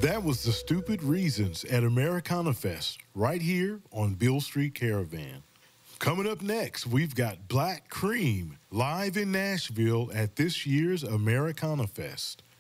That was the Stupid Reasons at Americana Fest, right here on Bill Street Caravan. Coming up next, we've got Black Cream live in Nashville at this year's Americana Fest.